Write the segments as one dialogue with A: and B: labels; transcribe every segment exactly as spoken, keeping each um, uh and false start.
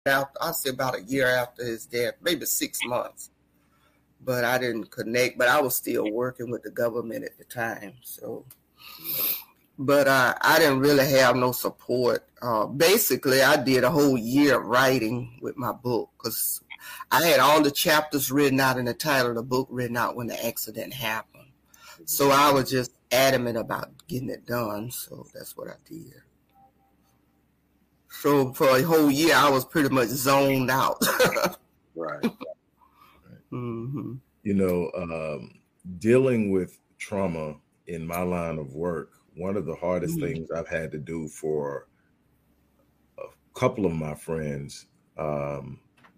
A: After, I'll say about a year after his death, maybe six months. But I didn't connect, but I was still working with the government at the time. So, but uh, I didn't really have no support. Uh, basically, I did a whole year of writing with my book because I had all the chapters written out and the title of the book written out when the accident happened. So I was just adamant about getting it done. So that's what I did. So for a whole year, I was pretty much zoned out.
B: Right.
A: Mm-hmm.
C: You know, um, dealing with trauma in my line of work, one of the hardest mm-hmm. things I've had to do for a couple of my friends um,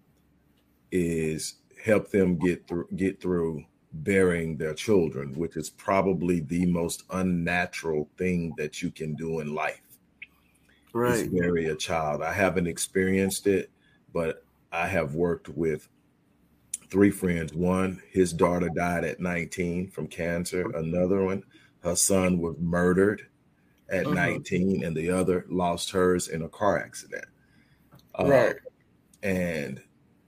C: is help them get through get through burying their children, which is probably the most unnatural thing that you can do in life. Right. Is bury a child. I haven't experienced it, but I have worked with three friends. One, his daughter died at nineteen from cancer. Another one, her son was murdered at uh-huh. nineteen, and the other lost hers in a car accident.
A: Right.
C: Uh, and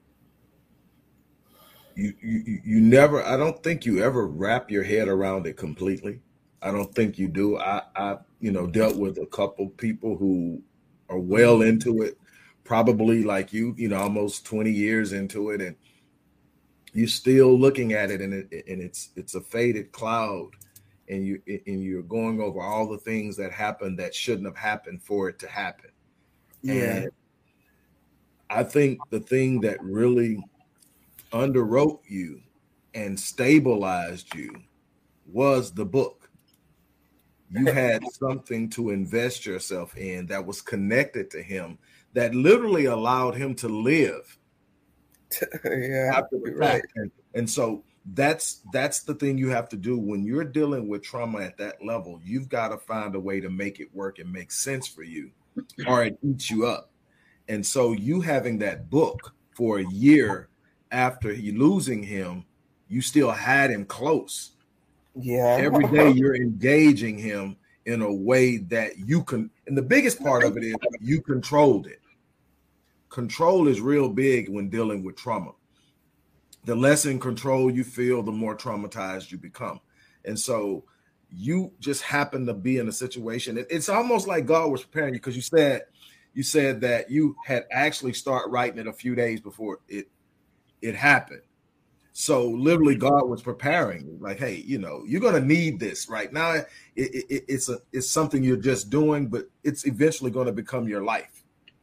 C: you, you, you never, I don't think you ever wrap your head around it completely. I don't think you do. I, I, you know, dealt with a couple people who are well into it, probably like you, you know, almost twenty years into it, and you're still looking at it, and it, and it's it's a faded cloud, and you and you're going over all the things that happened that shouldn't have happened for it to happen.
A: Yeah,
C: and I think the thing that really underwrote you and stabilized you was the book. You had something to invest yourself in that was connected to him, that literally allowed him to live.
A: Yeah,
C: after the
A: right.
C: fact. And, and so that's that's the thing you have to do when you're dealing with trauma at that level. You've got to find a way to make it work and make sense for you, or it eats you up. And so you having that book for a year after he losing him, you still had him close.
A: Yeah.
C: Every day you're engaging him in a way that you can, and the biggest part of it is you controlled it. Control is real big when dealing with trauma. The less in control you feel, the more traumatized you become. And so you just happen to be in a situation. It's almost like God was preparing you, because you said you said that you had actually started writing it a few days before it it happened. So literally God was preparing you, like, hey, you know, you're going to need this right now. It, it, it's a, it's something you're just doing, but it's eventually going to become your life.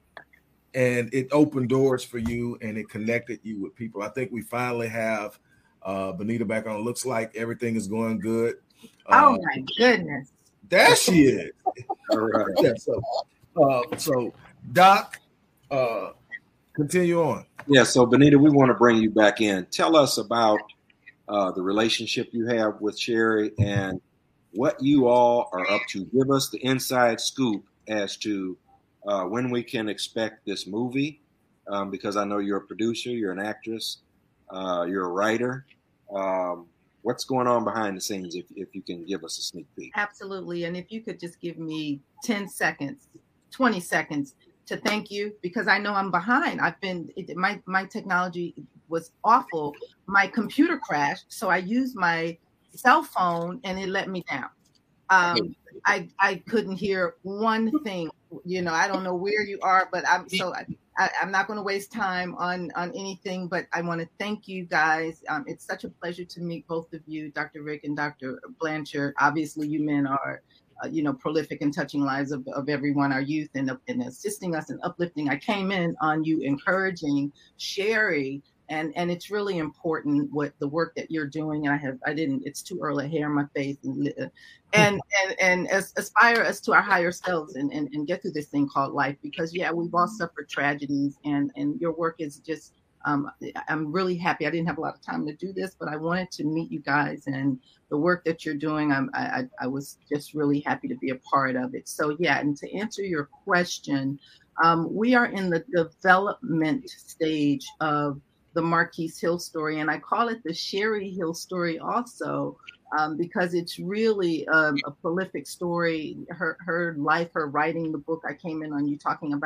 C: And it opened doors for you, and it connected you with people. I think we finally have uh, Benita back on. Looks like everything is going good.
D: Oh
C: uh,
D: my goodness.
C: There she is. All right. Yeah, so, uh, so Doc, uh, continue on.
B: Yeah, so Benita, we want to bring you back in. Tell us about uh, the relationship you have with Sherry and what you all are up to. Give us the inside scoop as to uh, when we can expect this movie, um, because I know you're a producer, you're an actress, uh, you're a writer. Um, what's going on behind the scenes, if, if you can give us a sneak peek?
D: Absolutely. And if you could just give me ten seconds, twenty seconds to thank you, because I know I'm behind. I've been, it, my, my technology was awful. My computer crashed, so I used my cell phone and it let me down. Um, I, I couldn't hear one thing. You know, I don't know where you are, but I'm so I, I, I'm not going to waste time on, on anything, but I want to thank you guys. Um, it's such a pleasure to meet both of you, Doctor Rick and Doctor Blanchard. Obviously, you men are Uh, you know, prolific and touching lives of, of everyone, our youth, and, and assisting us and uplifting. I came in on you encouraging Sherry, and and it's really important what the work that you're doing. And I have, I didn't, it's too early, hair in my face, and and and, and as, aspire us to our higher selves, and, and and get through this thing called life. Because yeah, we've all suffered tragedies, and and your work is just. Um, I'm really happy. I didn't have a lot of time to do this, but I wanted to meet you guys, and the work that you're doing, I'm, I, I was just really happy to be a part of it. So yeah, and to answer your question, um, we are in the development stage of the Marquise Hill story, and I call it the Sherry Hill story also, um, because it's really um, a prolific story. Her her life, her writing the book. I came in on you talking about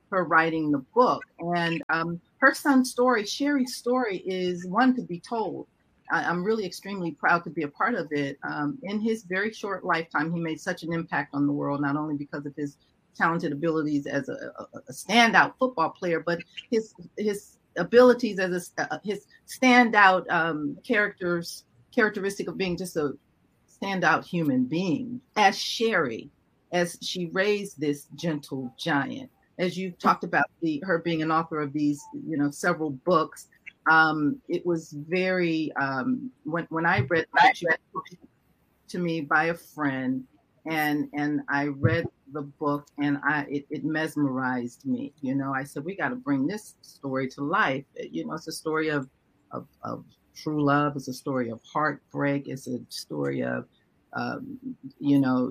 D: her writing the book. And um, her son's story, Sherry's story, is one to be told. I, I'm really extremely proud to be a part of it. Um, in his very short lifetime, he made such an impact on the world, not only because of his talented abilities as a, a, a standout football player, but his his abilities as a uh, his standout um, characters characteristic of being just a standout human being. As Sherry, as she raised this gentle giant, as you talked about the her being an author of these, you know, several books. Um, it was very um, when when I read that to me by a friend. And and I read the book, and I it, it mesmerized me. You know, I said, we got to bring this story to life. You know, it's a story of, of of true love. It's a story of heartbreak. It's a story of, um, you know,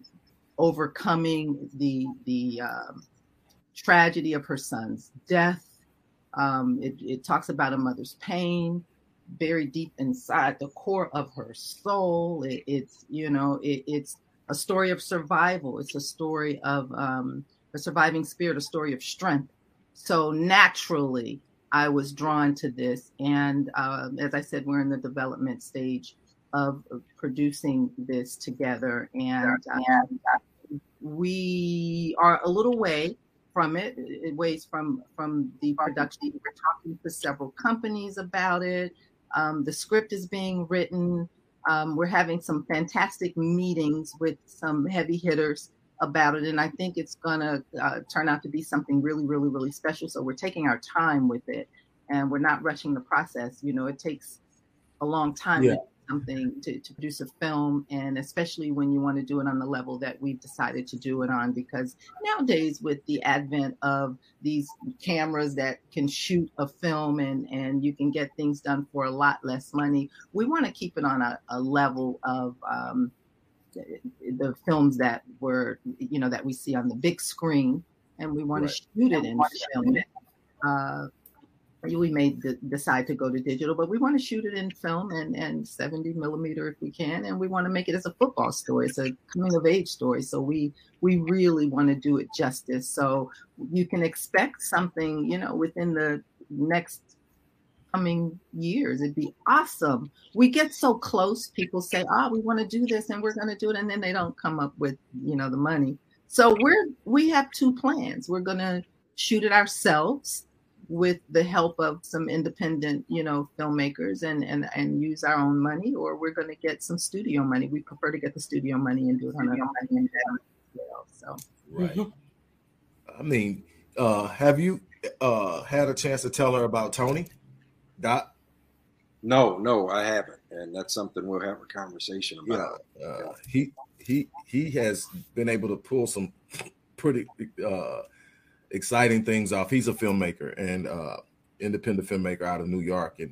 D: overcoming the the um, tragedy of her son's death. Um, it, it talks about a mother's pain, very deep inside the core of her soul. It, it's you know, it, it's a story of survival. It's a story of um, a surviving spirit, a story of strength. So naturally, I was drawn to this. And uh, as I said, we're in the development stage of producing this together. And uh, we are a little way from it. It ways from, from the production. We're talking to several companies about it. Um, the script is being written. Um, we're having some fantastic meetings with some heavy hitters about it. And I think it's going to uh, turn out to be something really, really, really special. So we're taking our time with it, and we're not rushing the process. You know, it takes a long time
C: Yeah.
D: to do something to, to produce a film, and especially when you want to do it on the level that we've decided to do it on, because nowadays with the advent of these cameras that can shoot a film and, and you can get things done for a lot less money, we want to keep it on a, a level of um, the films that were, you know, that we see on the big screen, and we want
C: Right.
D: to shoot it in film. Uh, we may d- decide to go to digital, but we want to shoot it in film and, and seventy millimeter if we can. And we want to make it as a football story. It's a coming of age story. So we, we really want to do it justice. So you can expect something, you know, within the next coming years. It'd be awesome. We get so close. People say, oh, we want to do this and we're going to do it. And then they don't come up with, you know, the money. So we're, we have two plans. We're going to shoot it ourselves with the help of some independent, you know, filmmakers and, and, and use our own money, or we're going to get some studio money. We prefer to get the studio money and do it on our own. So,
C: Right. I mean, uh, have you uh, had a chance to tell her about Tony? Dot?
B: No, no, I haven't, and that's something we'll have a conversation about.
C: Yeah. Uh, he he he has been able to pull some pretty uh, exciting things off. He's a filmmaker and uh, independent filmmaker out of New York, and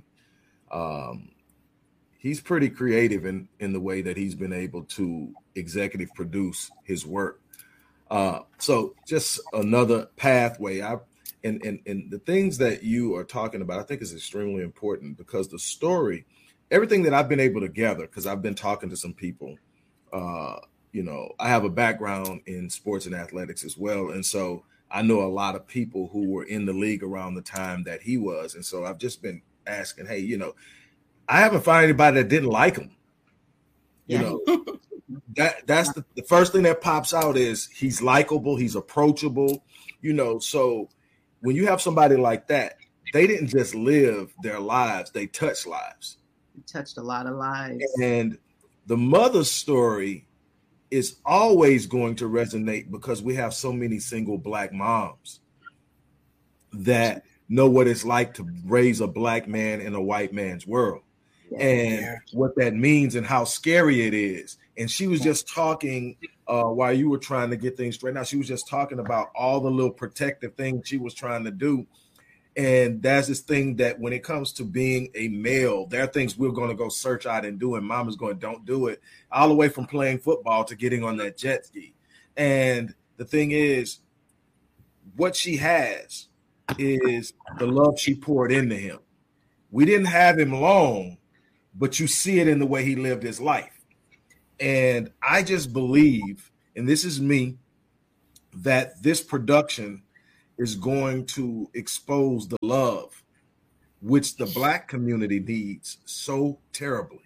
C: um, he's pretty creative in in the way that he's been able to executive produce his work. Uh, so just another pathway. I and, and and the things that you are talking about, I think is extremely important, because the story, everything that I've been able to gather, because I've been talking to some people, uh, you know, I have a background in sports and athletics as well. And so I know a lot of people who were in the league around the time that he was. And so I've just been asking, hey, you know, I haven't found anybody that didn't like him. You
D: yeah.
C: know, that that's the, the first thing that pops out is he's likable, he's approachable, you know. So when you have somebody like that, they didn't just live their lives, they touched lives.
D: He touched a lot of lives.
C: And the mother's story is always going to resonate because we have so many single Black moms that know what it's like to raise a Black man in a white man's world. Yeah. And yeah. what that means and how scary it is. And she was just talking uh, while you were trying to get things straight out. She was just talking about all the little protective things she was trying to do. And that's this thing that when it comes to being a male, there are things we're going to go search out and do. And mama's going, don't do it, all the way from playing football to getting on that jet ski. And the thing is, what she has is the love she poured into him. We didn't have him long, but you see it in the way he lived his life. And I just believe, and this is me, that this production is going to expose the love which the Black community needs so terribly.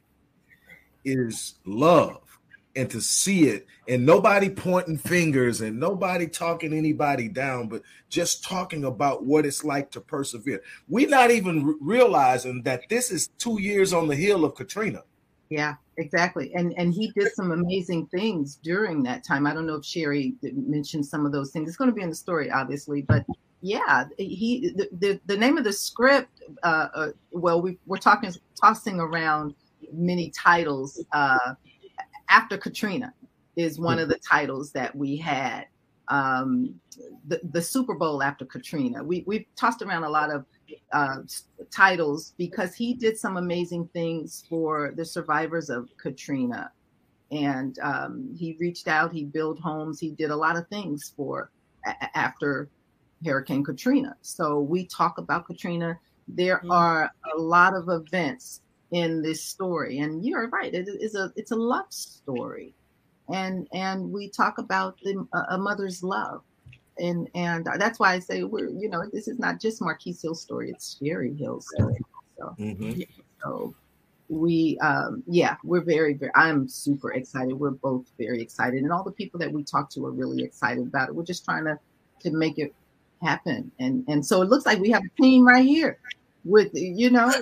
C: Is love. And to see it, and nobody pointing fingers and nobody talking anybody down, but just talking about what it's like to persevere. We're not even re- realizing that this is two years on the heel of Katrina.
D: Yeah, exactly. And and he did some amazing things during that time. I don't know if Sherry mentioned some of those things. It's going to be in the story, obviously, but yeah, he the the, the name of the script. Uh, uh, well, we we're talking tossing around many titles. Uh, After Katrina is one of the titles that we had. Um, the, the Super Bowl after Katrina. We we've tossed around a lot of uh, titles because he did some amazing things for the survivors of Katrina, and um, he reached out. He built homes. He did a lot of things for a- after Hurricane Katrina. So we talk about Katrina. There mm-hmm. are a lot of events in this story, and you're right. It is a it's a love story, and and we talk about the, a mother's love, and and that's why I say we're you know this is not just Marquise Hill's story; it's Sherry Hill's story. So, mm-hmm. so we um, yeah we're very very I'm super excited. We're both very excited, and all the people that we talk to are really excited about it. We're just trying to to make it happen, and and so it looks like we have a team right here with you know.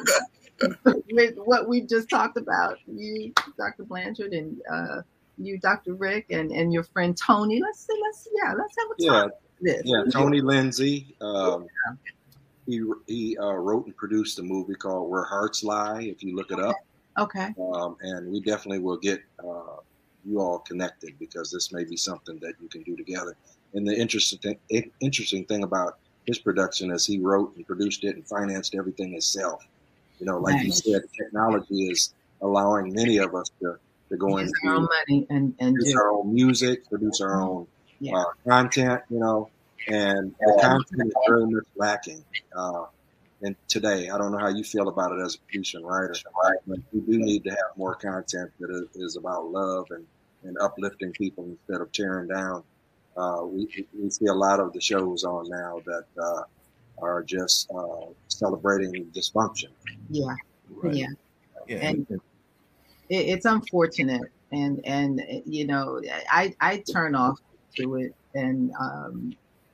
D: with what we just talked about, you, Doctor Blanchard, and uh, you, Doctor Rick, and, and your friend Tony. Let's see, let's yeah, let's have a
B: yeah,
D: talk. This.
B: Yeah, Tony Lindsay. Um, yeah. He he uh, wrote and produced a movie called Where Hearts Lie. If you look it up,
D: okay.
B: Um, and we definitely will get uh, you all connected because this may be something that you can do together. And the interesting thing, interesting thing about his production is he wrote and produced it and financed everything himself. You know, like you said, technology is allowing many of us to, to go into
D: our own money and, and
B: produce
D: do.
B: our own music, produce our own yeah. uh, content, you know, and the content is very much lacking. Uh, and today, I don't know how you feel about it as a producer and writer, right? But we do need to have more content that is, is about love and, and uplifting people instead of tearing down. Uh, we, we see a lot of the shows on now that uh, are just uh, celebrating dysfunction.
D: Yeah,
C: right.
D: yeah,
C: yeah.
D: And it, it's unfortunate, and and you know, I I turn off to it, and um,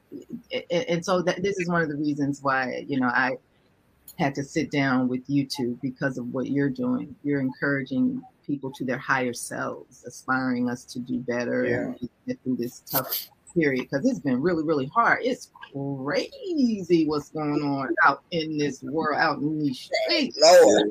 D: and so that this is one of the reasons why you know I had to sit down with you two because of what you're doing. You're encouraging people to their higher selves, aspiring us to do better
A: yeah.
D: and get through this tough period because it's been really, really hard. It's crazy what's going on out in this world, out in these streets.
A: Lord.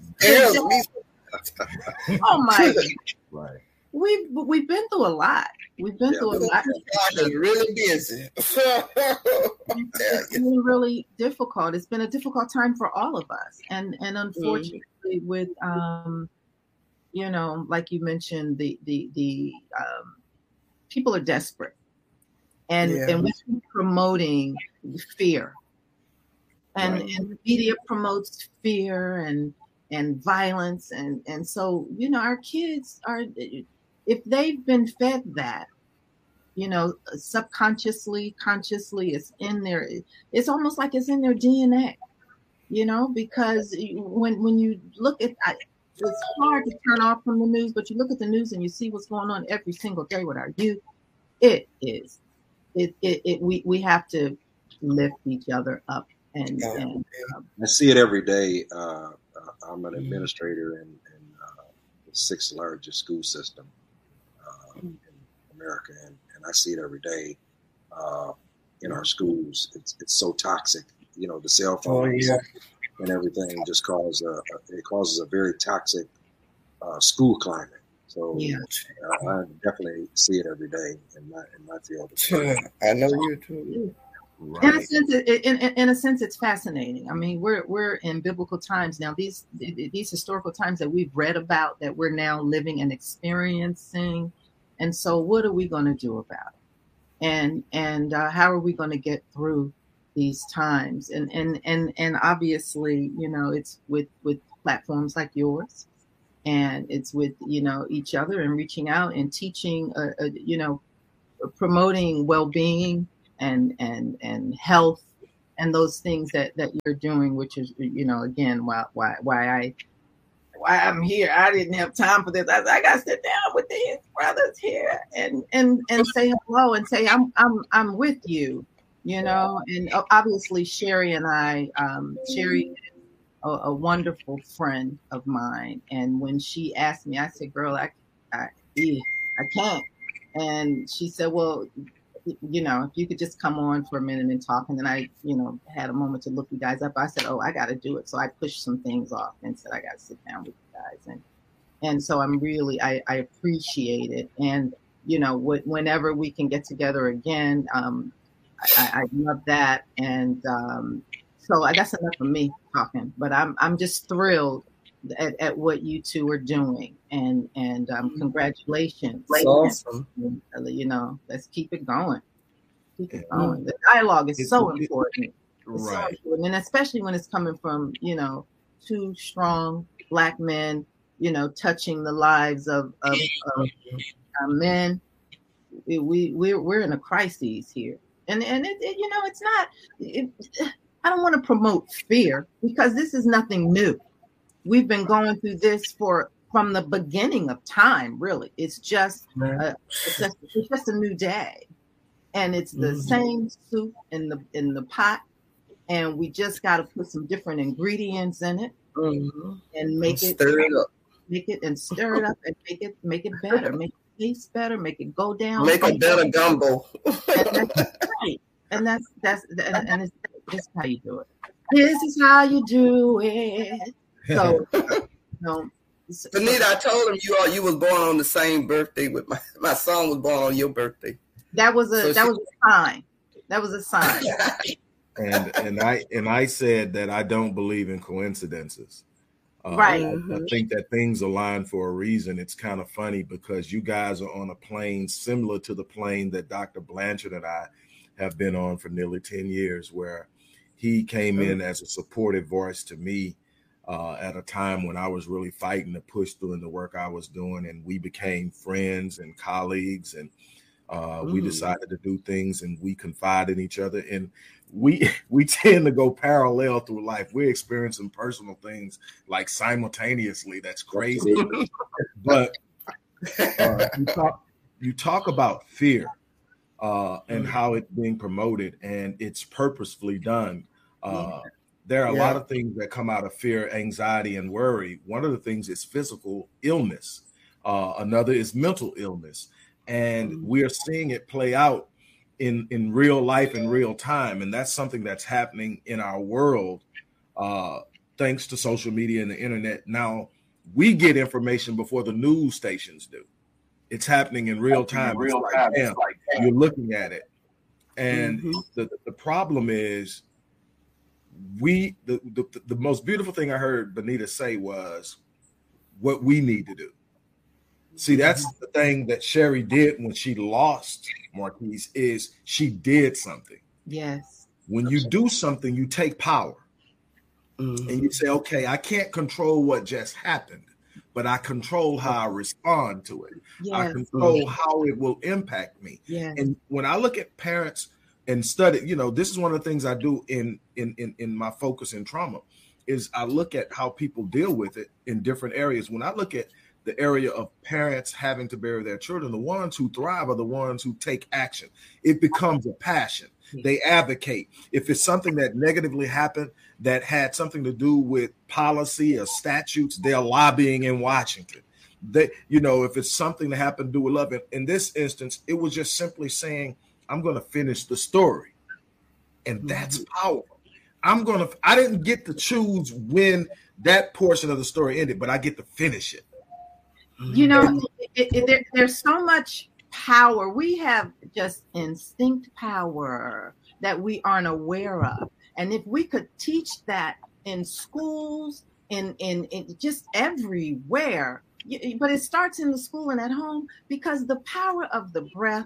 D: Oh my God.
C: Right.
D: We've we've been through a lot. We've been
B: yeah,
D: through a lot.
A: God is really busy.
D: It's been really difficult. It's been a difficult time for all of us, and and unfortunately, mm-hmm. with um, you know, like you mentioned, the the the um, people are desperate. And yeah. and we're promoting fear, and, right. and the media promotes fear and and violence, and and so you know our kids are, if they've been fed that, you know, subconsciously, consciously, it's in their, it's almost like it's in their D N A, you know, because when when you look at, it's hard to turn off from the news, but you look at the news and you see what's going on every single day with our youth. It is. It, it, it, we, we have to lift each other up. And, and um,
B: I see it every day. Uh, I'm an administrator in, in uh, the sixth largest school system uh, in America, and, and I see it every day uh, in our schools. It's it's so toxic. You know, the cell phones oh, yeah. and everything just cause a, it causes a very toxic uh, school climate. So yeah. uh, I definitely see it every day in my in my field.
A: I know you too.
D: Right. In a sense, it, in, in a sense, it's fascinating. I mean, we're we're in biblical times now. These these historical times that we've read about, that we're now living and experiencing. And so, what are we going to do about it? And and uh, how are we going to get through these times? And and and and obviously, you know, it's with with platforms like yours. And it's with, you know, each other and reaching out and teaching, uh, uh, you know, promoting well-being and and and health and those things that that you're doing, which is, you know, again, why why why I why I'm here. I didn't have time for this. I, I got to sit down with these brothers here and and and say hello and say I'm I'm I'm with you, you know. And obviously Sherry and I, um, Sherry, a, a wonderful friend of mine, and when she asked me, I said, "Girl, I I I can't." And she said, "Well, you know, if you could just come on for a minute and talk." And then I, you know, had a moment to look you guys up. I said, "Oh, I got to do it." So I pushed some things off and said, "I got to sit down with you guys." And and so I'm really, I, I appreciate it. And, you know, wh- whenever we can get together again, um, I, I love that. And um, so I that's enough of me talking. But I'm I'm just thrilled at, at what you two are doing. And and um, congratulations.
A: That's awesome.
D: You know, let's keep it going. Keep it going. The dialogue is so important. It's
C: Right.
D: so important. And especially when it's coming from, you know, two strong Black men, you know, touching the lives of, of, of uh, men. We, we, we're, we're in a crisis here. And, and it, it, you know, it's not, it, I don't want to promote fear because this is nothing new. We've been going through this for from the beginning of time, really. It's just, a, it's just it's just a new day, and it's the mm-hmm. same soup in the in the pot, and we just got to put some different ingredients in it mm-hmm. and make
A: and
D: it
A: stir it up,
D: make it and stir it up and make it make it better, make it taste better, make it go down,
A: make a better gumbo.
D: And that's right, and that's that's and, and it's, it's how you do it. This is how you do it. So, you know,
A: Benita, I told him you are you was born on the same birthday with my my son was born on your birthday.
D: That was a
A: so
D: that
A: she,
D: was a sign. That was a sign.
C: and and I and I said that I don't believe in coincidences. Uh,
D: right.
C: I, I think that things align for a reason. It's kind of funny because you guys are on a plane similar to the plane that Doctor Blanchard and I have been on for nearly ten years, where he came mm-hmm. in as a supportive voice to me. Uh, at a time when I was really fighting to push through in the work I was doing, and we became friends and colleagues, and uh, we decided to do things, and we confide in each other, and we we tend to go parallel through life. We're experiencing personal things like simultaneously. That's crazy. But uh, you talk you talk about fear uh, and how it's being promoted, and it's purposefully done. Uh, There are a yeah. lot of things that come out of fear, anxiety, and worry. One of the things is physical illness. Uh, another is mental illness. And mm-hmm. we are seeing it play out in, in real life in real time. And that's something that's happening in our world, uh, thanks to social media and the internet. Now, we get information before the news stations do. It's happening in real time. In real it's time. Like, damn, it's like, damn. You're looking at it. And mm-hmm. the, the problem is, we the, the the most beautiful thing I heard Benita say was what we need to do. See, that's the thing that Sherry did when she lost Marquise is she did something.
D: Yes.
C: When you do something, you take power mm-hmm. and you say, okay, I can't control what just happened, but I control how I respond to it. Yes. I control how it will impact me.
D: Yes.
C: And when I look at parents and study, you know, this is one of the things I do in, in in in my focus in trauma is I look at how people deal with it in different areas. When I look at the area of parents having to bury their children, the ones who thrive are the ones who take action. It becomes a passion. They advocate. If it's something that negatively happened that had something to do with policy or statutes, they're lobbying in Washington. They, you know, if it's something that happened to do with love, in this instance, it was just simply saying, I'm going to finish the story. And that's powerful. I'm going to, I didn't get to choose when that portion of the story ended, but I get to finish it.
D: You know, it, it, there, there's so much power. We have just instinct power that we aren't aware of. And if we could teach that in schools, in, in, in just everywhere, but it starts in the school and at home, because the power of the breath,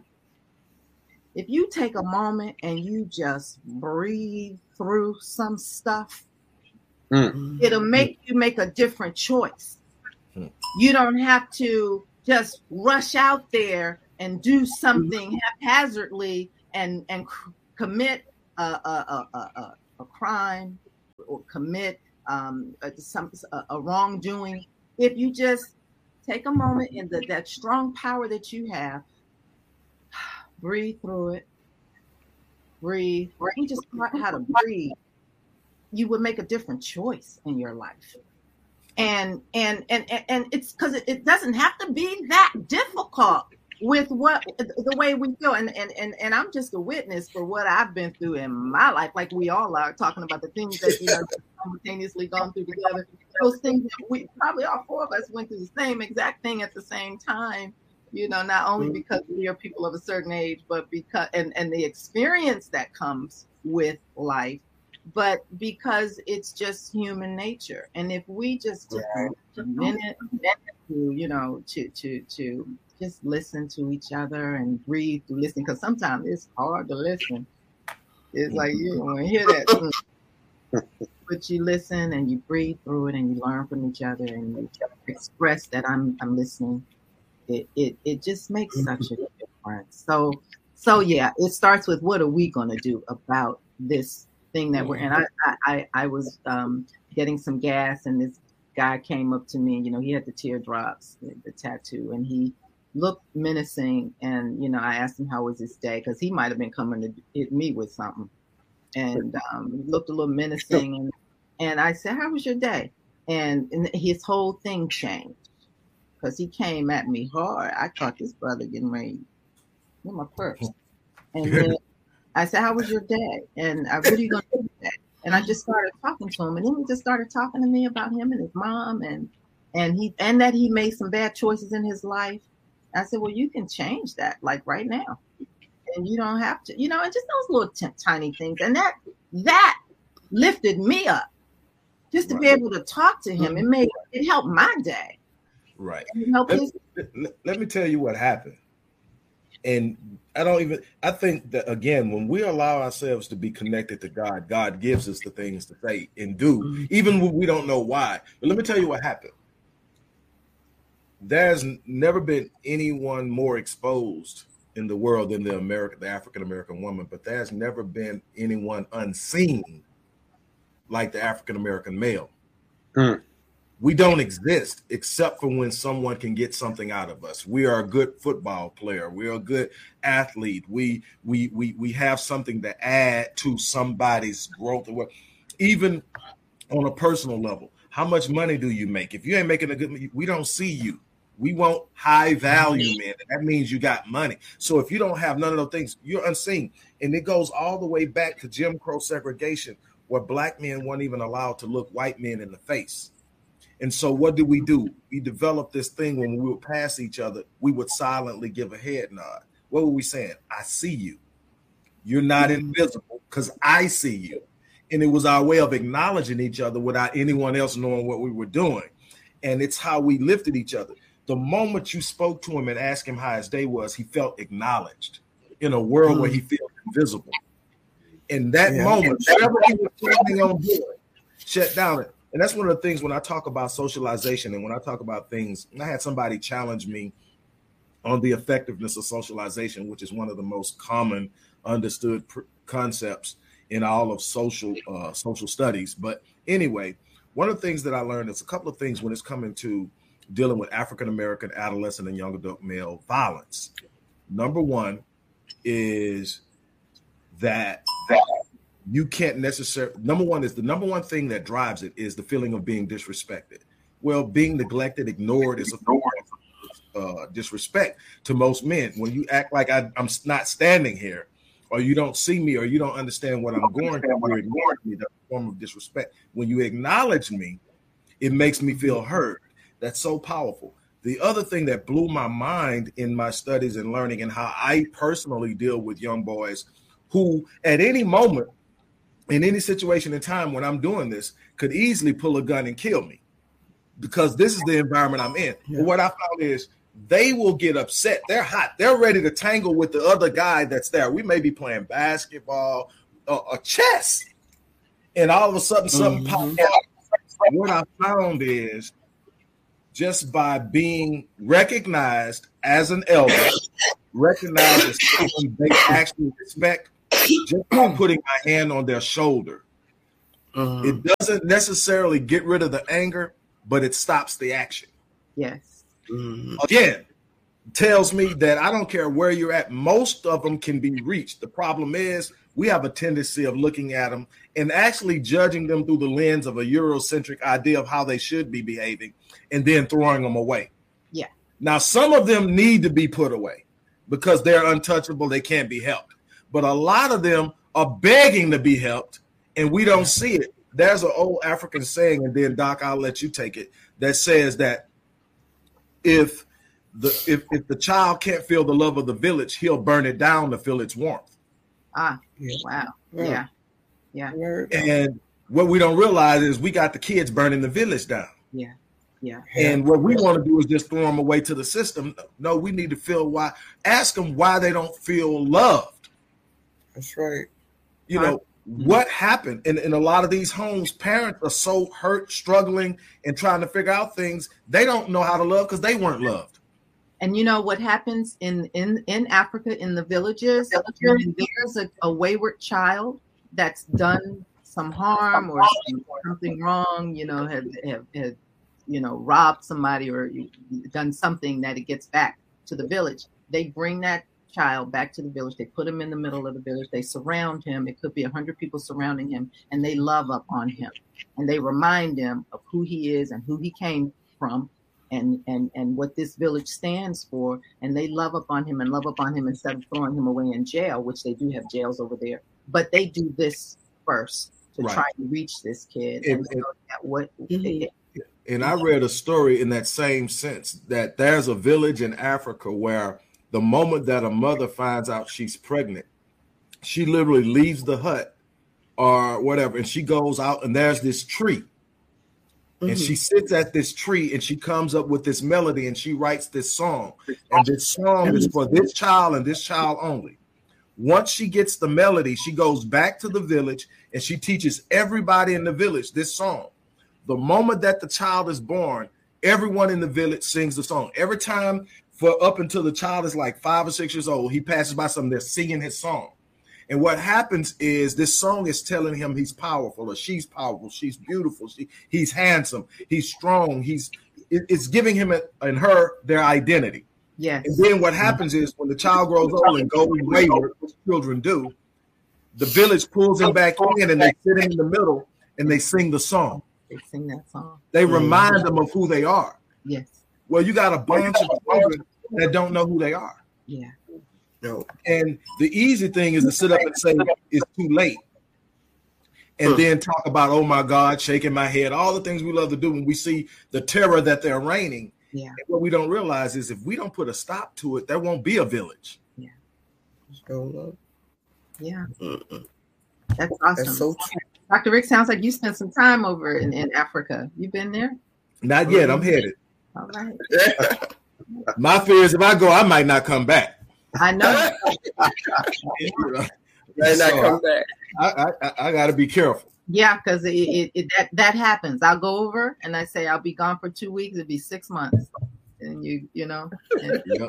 D: if you take a moment and you just breathe through some stuff, mm. it'll make you make a different choice. Mm. You don't have to just rush out there and do something haphazardly and, and commit a, a, a, a, a crime or commit um, a, some, a, a wrongdoing, if you just take a moment in the, that strong power that you have, breathe through it, breathe, you just learn how to breathe, you would make a different choice in your life. And and and and it's because it, it doesn't have to be that difficult with what the way we feel. And, and and and I'm just a witness for what I've been through in my life, like we all are, talking about the things that, you know, simultaneously gone through together. Those things that we probably all four of us went through the same exact thing at the same time. You know, not only because we are people of a certain age, but because and and the experience that comes with life, but because it's just human nature. And if we just took a minute to, you know, to to to just listen to each other and breathe through listening, because sometimes it's hard to listen. It's like you don't want to hear that, but you listen and you breathe through it and you learn from each other and you express that I'm I'm listening. It it it just makes such a difference. So so yeah, it starts with what are we going to do about this thing that we're in. I I I was um, getting some gas, and this guy came up to me. You know, he had the teardrops, the, the tattoo, and he looked menacing. And you know, I asked him how was his day, because he might have been coming to hit me with something. And um, he looked a little menacing, and and I said, "How was your day?" And, and his whole thing changed, because he came at me hard. I thought this brother getting ready with my purse, and then I said, "How was your day? And I, what are you going to do today?" And I just started talking to him, and then he just started talking to me about him and his mom, and and he and that he made some bad choices in his life. I said, "Well, you can change that, like right now, and you don't have to, you know." And just those little t- tiny things, and that that lifted me up, just to right. be able to talk to him. It made it helped my day.
C: Right.
D: Let,
C: his- let me tell you what happened, and I don't even, I think that, again, when we allow ourselves to be connected to God, God gives us the things to say and do, mm-hmm. even when we don't know why. But let me tell you what happened. There's never been anyone more exposed in the world than the American, the African-American woman, but there's never been anyone unseen like the African-American male. Mm. We don't exist except for when someone can get something out of us. We are a good football player. We're a good athlete. We we we we have something to add to somebody's growth. Even on a personal level, how much money do you make? If you ain't making a good, we don't see you. We want high value men. That means you got money. So if you don't have none of those things, you're unseen. And it goes all the way back to Jim Crow segregation, where black men weren't even allowed to look white men in the face. And so what did we do? We developed this thing when we would pass each other, we would silently give a head nod. What were we saying? I see you. You're not invisible because I see you. And it was our way of acknowledging each other without anyone else knowing what we were doing. And it's how we lifted each other. The moment you spoke to him and asked him how his day was, he felt acknowledged in a world mm. where he felt invisible. In that yeah. moment, whatever he was planning on doing, shut down it. And that's one of the things when I talk about socialization and when I talk about things, and I had somebody challenge me on the effectiveness of socialization, which is one of the most common understood pr- concepts in all of social uh, social studies. But anyway, one of the things that I learned is a couple of things when it's coming to dealing with African-American adolescent and young adult male violence. Number one is that you can't necessarily, number one is the number one thing that drives it is the feeling of being disrespected. Well, being neglected, ignored is a form of uh, disrespect to most men. When you act like I, I'm not standing here, or you don't see me, or you don't understand what I'm going through, you're ignoring me, that's a form of disrespect. When you acknowledge me, it makes me feel heard. That's so powerful. The other thing that blew my mind in my studies and learning and how I personally deal with young boys who at any moment, in any situation in time when I'm doing this, could easily pull a gun and kill me because this is the environment I'm in. Yeah. But what I found is they will get upset. They're hot. They're ready to tangle with the other guy that's there. We may be playing basketball or, or chess, and all of a sudden something mm-hmm. pops up. What I found is just by being recognized as an elder, recognized as someone they actually respect, just by putting my hand on their shoulder.
A: Mhm.
C: It doesn't necessarily get rid of the anger, but it stops the action.
D: Yes.
A: Mhm.
C: Again, tells me that I don't care where you're at, most of them can be reached. The problem is we have a tendency of looking at them and actually judging them through the lens of a Eurocentric idea of how they should be behaving and then throwing them away.
D: Yeah.
C: Now, some of them need to be put away because they're untouchable. They can't be helped. But a lot of them are begging to be helped, and we don't see it. There's an old African saying, and then, Doc, I'll let you take it, that says that if the if, if the child can't feel the love of the village, he'll burn it down to feel its warmth.
D: Ah,
A: Yeah.
D: wow.
A: Yeah.
D: Yeah. Yeah.
A: Word.
C: And what we don't realize is we got the kids burning the village down.
D: Yeah. Yeah.
C: And what we want to do is just throw them away to the system. No, we need to feel why. Ask them why they don't feel loved.
A: That's right.
C: You know, what happened? In, in a lot of these homes, parents are so hurt, struggling, and trying to figure out things. They don't know how to love because they weren't loved.
D: And you know what happens in in in Africa, in the villages, when there's a, a wayward child that's done some harm or something wrong, you know, have, have, have you know, robbed somebody or done something that it gets back to the village. They bring that child back to the village. They put him in the middle of the village. They surround him. It could be a hundred people surrounding him, and they love up on him, and they remind him of who he is and who he came from, and and and what this village stands for. And they love up on him and love up on him instead of throwing him away in jail, which they do have jails over there. But they do this first to
C: Right.
D: try to reach this kid.
C: And-
D: And, so that what
A: Mhm.
C: And I read a story in that same sense that there's a village in Africa where the moment that a mother finds out she's pregnant, she literally leaves the hut or whatever, and she goes out and there's this tree. And
A: Mhm.
C: she sits at this tree and she comes up with this melody and she writes this song. And this song is for this child and this child only. Once she gets the melody, she goes back to the village and she teaches everybody in the village this song. The moment that the child is born, everyone in the village sings the song. Every time for up until the child is like five or six years old, he passes by something, they're singing his song. And what happens is this song is telling him he's powerful or she's powerful, she's beautiful, she, he's handsome, he's strong, he's it, it's giving him a, and her their identity.
D: yes.
C: And then what happens is when the child grows old and goes wayward, which children do, the village pulls him back in and they sit him in the middle and they sing the song.
D: They sing that song.
C: They remind them of who they are.
D: Yes.
C: Well, you got a bunch of children that don't know who they are.
D: Yeah.
A: No.
C: And the easy thing is to sit up and say it's too late. And
A: Hmm.
C: then talk about, oh my God, shaking my head, all the things we love to do when we see the terror that they're reigning.
D: Yeah.
C: And what we don't realize is if we don't put a stop to it, there won't be a village.
A: No, no.
D: Yeah.
A: Mm-mm.
D: That's awesome.
A: That's so true.
D: Doctor Rick, sounds like you spent some time over in, in Africa. You been there?
C: Not yet. I'm headed.
D: All right.
C: My fear is if I go, I might not come back.
D: I know.
A: May not
C: So
A: come back.
C: I, I, I got to be careful.
D: Yeah, because it, it, it that that happens. I'll go over and I say I'll be gone for two weeks. It'd be six months, and you you know. And,
C: Yep.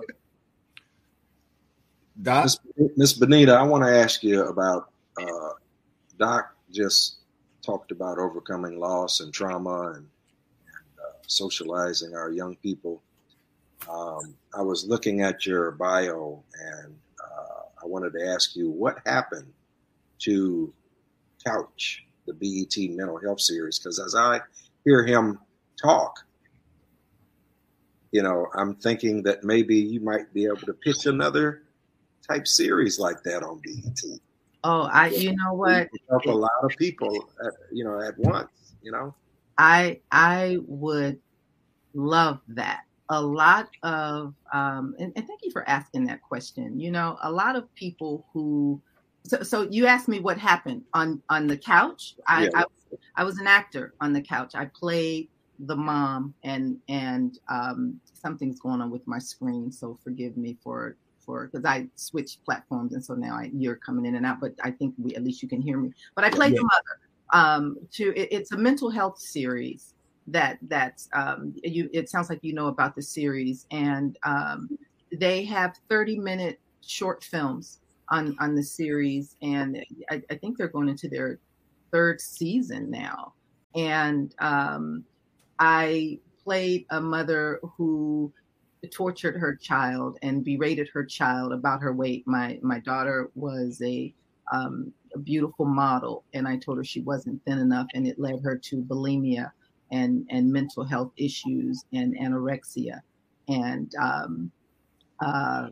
C: Doc,
B: Miss Miss Benita, I want to ask you about uh, Doc just talked about overcoming loss and trauma and, and uh, socializing our young people. Um, I was looking at your bio and uh, I wanted to ask you what happened to Couch, the B E T mental health series, because as I hear him talk, you know, I'm thinking that maybe you might be able to pitch another type series like that on B E T.
D: oh, I you know what?
B: Help a lot of people, at, you know, at once. You know,
D: I I would love that. A lot of um, and, and thank you for asking that question. You know, a lot of people who so so you asked me what happened on on the couch. I
B: Yeah.
D: I, I was an actor on the couch. I played the mom, and and um, something's going on with my screen, so forgive me for for because I switched platforms, and so now I, you're coming in and out. But I think we at least you can hear me. But I played
C: Yeah.
D: the mother. Um, to it, it's a mental health series that that's um, you. It sounds like you know about the series, and um, they have thirty minute short films on on the series, and I, I think they're going into their third season now. And um, I played a mother who tortured her child and berated her child about her weight. My my daughter was a, um, a beautiful model, and I told her she wasn't thin enough, and it led her to bulimia and and mental health issues and anorexia. And um, uh,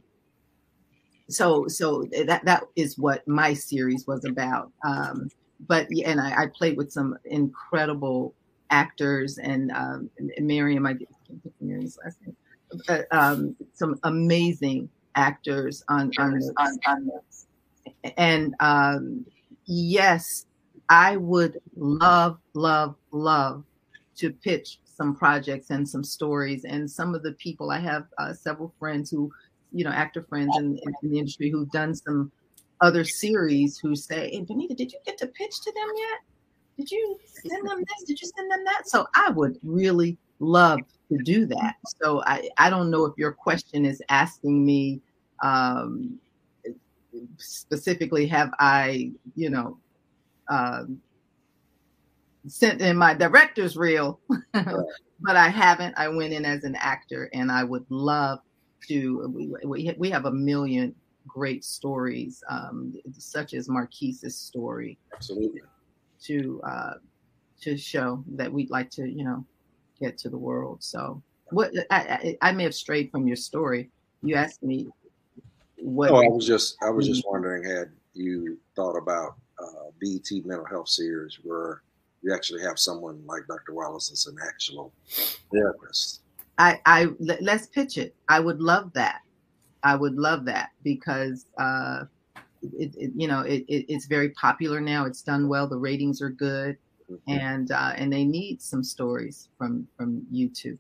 D: so so that that is what my series was about. Um, but yeah, and I, I played with some incredible actors, and um, Miriam, I can't pick Miriam's last name. Uh, um, some amazing actors on on this, on, on this. And um, yes, I would love, love, love to pitch some projects and some stories. And some of the people, I have uh, several friends who, you know, actor friends in, in the industry who've done some other series who say, hey, Benita, did you get to pitch to them yet? Did you send them this? Did you send them that? So I would really love to do that. So I, I don't know if your question is asking me um, specifically, have I, you know, um, sent in my director's reel, but I haven't. I went in as an actor, and I would love to. We, we, we have a million great stories, um, such as Marquise's story.
B: Absolutely.
D: To uh, to show that we'd like to, you know, get to the world. So what I, I, I may have strayed from your story. You asked me what.
B: Oh, I was just I was just wondering, had you thought about uh, B E T mental health series where you actually have someone like Doctor Wallace as an actual therapist?
D: I, I let's pitch it. I would love that. I would love that because uh, it, it, you know it, it, it's very popular now. It's done well. The ratings are good. Mm-hmm. And uh, and they need some stories from from you too.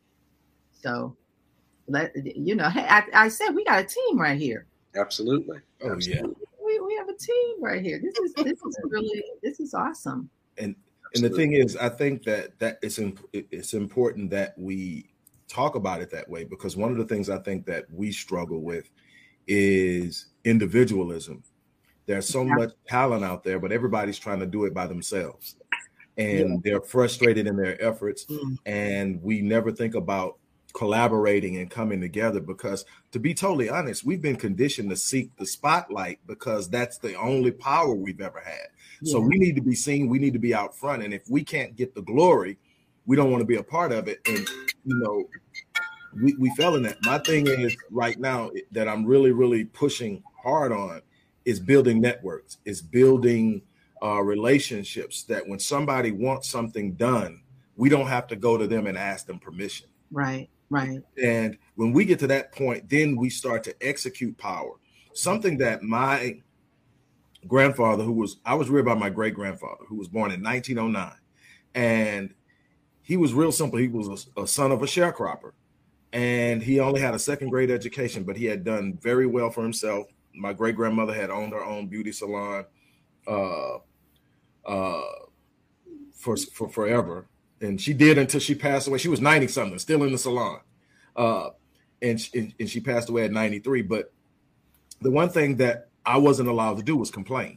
D: So, let you know. Hey, I, I said we got a team right here.
B: Absolutely.
C: Oh
B: Absolutely.
C: yeah.
D: We we have a team right here. This is this is really this is awesome.
C: And and the thing is, I think that that it's imp- it's important that we talk about it that way, because one of the things I think that we struggle with is individualism. There's so yeah. much talent out there, but everybody's trying to do it by themselves. And yeah. they're frustrated in their efforts. Mm. And we never think about collaborating and coming together, because to be totally honest, we've been conditioned to seek the spotlight because that's the only power we've ever had. Yeah. So we need to be seen. We need to be out front. And if we can't get the glory, we don't want to be a part of it. And, you know, we, we fell in that. My thing is right now that I'm really, really pushing hard on is building networks, is building Uh, relationships, that when somebody wants something done, we don't have to go to them and ask them permission.
D: Right, right.
C: And when we get to that point, then we start to execute power. Something that my grandfather, who was, I was reared by my great grandfather, who was born in nineteen oh nine. And he was real simple. He was a, a son of a sharecropper. And he only had a second grade education, but he had done very well for himself. My great grandmother had owned her own beauty salon. Uh, uh, for for forever, and she did until she passed away. She was ninety something, still in the salon, uh, and she, and she passed away at ninety-three. But the one thing that I wasn't allowed to do was complain.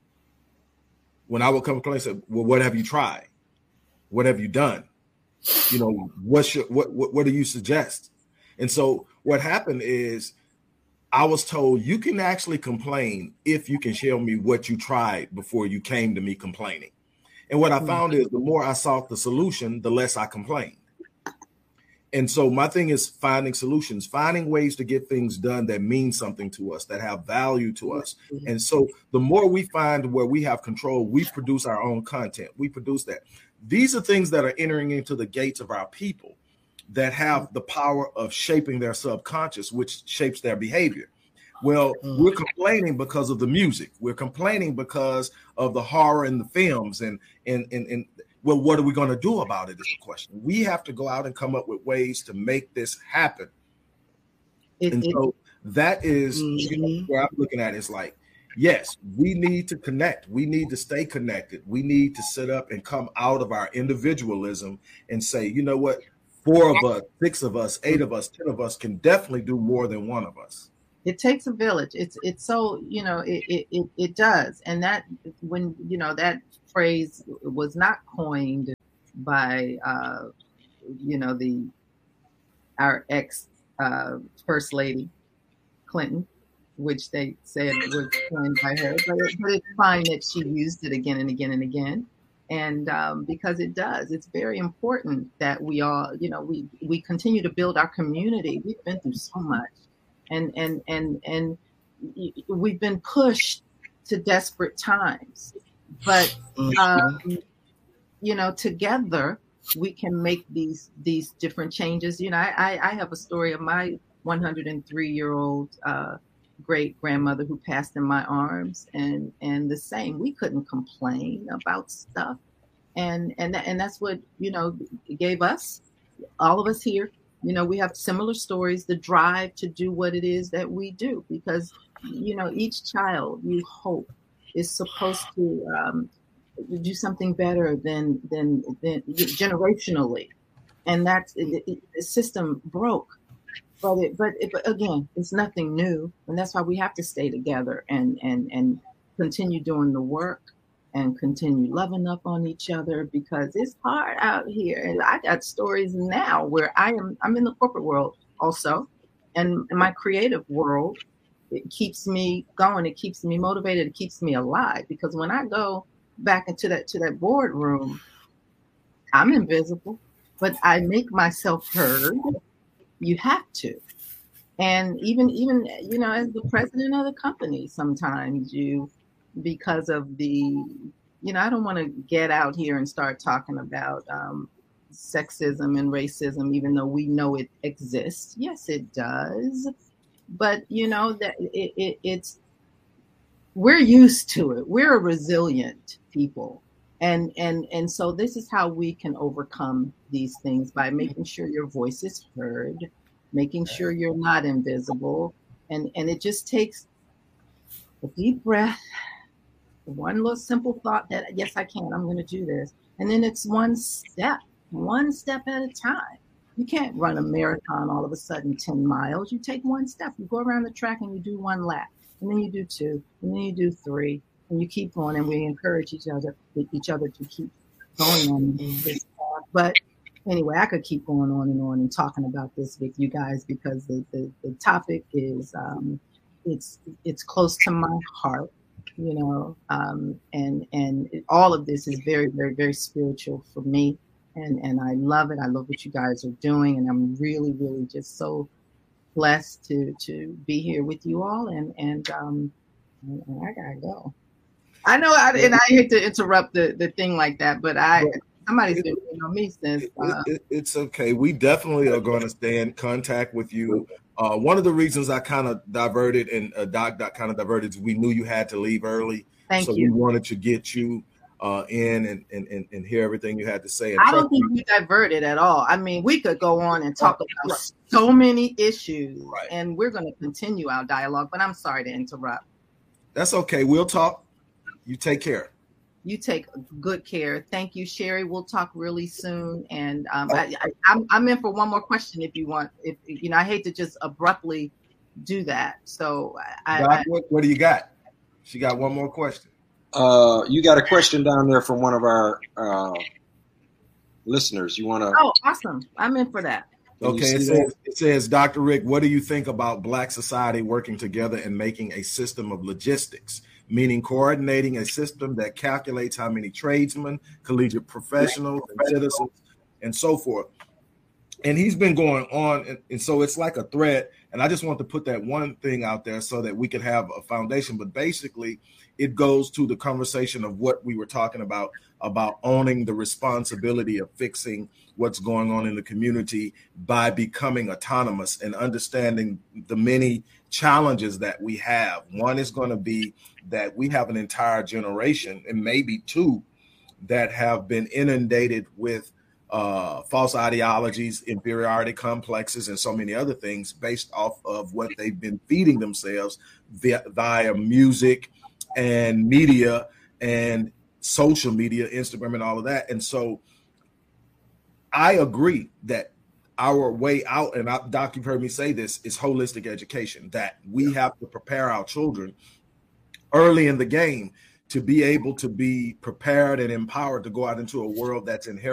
C: When I would come complain, I said, "Well, what have you tried? What have you done? You know, what should what what what do you suggest?" And so what happened is, I was told you can actually complain if you can show me what you tried before you came to me complaining. And what I found is the more I sought the solution, the less I complained. And so my thing is finding solutions, finding ways to get things done that mean something to us, that have value to us. And so the more we find where we have control, we produce our own content. We produce that. These are things that are entering into the gates of our people that have the power of shaping their subconscious, which shapes their behavior. Well, mm. we're complaining because of the music. We're complaining because of the horror in the films. And, and, and, and well, what are we going to do about it is the question. We have to go out and come up with ways to make this happen. It, and it, so that is mm-hmm. you know, where I'm looking at is like, yes, we need to connect. We need to stay connected. We need to sit up and come out of our individualism and say, you know what? Four of us, six of us, eight of us, ten of us can definitely do more than one of us.
D: It takes a village. It's it's so, you know, it, it, it, it does. And that when, you know, that phrase was not coined by, uh, you know, the our ex uh, First Lady Clinton, which they said was coined by her, but, it, but it's fine that she used it again and again and again. And um, because it does, it's very important that we all, you know, we, we continue to build our community. We've been through so much. And and and and we've been pushed to desperate times, but um, you know, together we can make these these different changes. You know, I I have a story of my one hundred three year old uh, great grandmother who passed in my arms, and and the same. We couldn't complain about stuff, and and and that's what, you know, gave us, all of us here. You know, we have similar stories, the drive to do what it is that we do, because, you know, each child, you hope, is supposed to um, do something better than, than, than generationally. And that's, it, it, the system broke. But, it, but, it, but again, it's nothing new. And that's why we have to stay together and, and, and continue doing the work and continue loving up on each other, because it's hard out here. And I got stories now where I am, I'm in the corporate world also. And in my creative world, it keeps me going. It keeps me motivated. It keeps me alive, because when I go back into that, to that boardroom, I'm invisible, but I make myself heard. You have to. And even, even, you know, as the president of the company, sometimes you, because of the, you know, I don't want to get out here and start talking about um, sexism and racism, even though we know it exists. Yes, it does. But, you know, that it, it, it's, we're used to it. We're a resilient people. And, and, and so this is how we can overcome these things, by making sure your voice is heard, making sure you're not invisible. And, and it just takes a deep breath, one little simple thought that, yes, I can, I'm going to do this. And then it's one step, one step at a time. You can't run a marathon all of a sudden ten miles. You take one step. You go around the track and you do one lap. And then you do two. And then you do three. And you keep going. And we encourage each other, each other to keep going on this path. But anyway, I could keep going on and on and talking about this with you guys, because the, the, the topic is, um, it's it's close to my heart. You know, um, and and it, all of this is very, very, very spiritual for me, and and I love it. I love what you guys are doing, and I'm really, really just so blessed to to be here with you all. And and um, and, and I gotta go. I know, I, and I hate to interrupt the the thing like that, but I somebody's been waiting on me since. Uh,
C: it, it, it's okay. We definitely are going to stay in contact with you. Uh, one of the reasons I kind of diverted and uh, Doc, Doc kind of diverted is we knew you had to leave early.
D: Thank
C: so
D: you.
C: we wanted to get you uh, in and, and, and, and hear everything you had to say. And
D: I don't think we diverted at all. I mean, we could go on and talk about right. so many issues, right. and we're going to continue our dialogue, but I'm sorry to interrupt.
C: That's okay. We'll talk. You take care.
D: You take good care. Thank you, Sherry. We'll talk really soon. And um, I, I, I'm, I'm in for one more question if you want. If you know, I hate to just abruptly do that. So, I,
C: Doc,
D: I,
C: what, what do you got? She got one more question.
B: Uh, you got a question down there from one of our uh, listeners. You want to?
D: Oh, awesome! I'm in for that.
C: Okay, it says, it says, Doctor Rick, what do you think about Black society working together and making a system of logistics? Meaning coordinating a system that calculates how many tradesmen, collegiate professionals, and citizens, and so forth. And he's been going on, and, and so it's like a thread. And I just want to put that one thing out there so that we can have a foundation. But basically, it goes to the conversation of what we were talking about, about owning the responsibility of fixing what's going on in the community by becoming autonomous and understanding the many challenges that we have. One is going to be that we have an entire generation, and maybe two, that have been inundated with uh, false ideologies, inferiority complexes, and so many other things based off of what they've been feeding themselves via, via music and media and social media, Instagram and all of that. And so I agree that our way out, and I, Doc, you've heard me say this, is holistic education, that we have to prepare our children early in the game to be able to be prepared and empowered to go out into a world that's inherently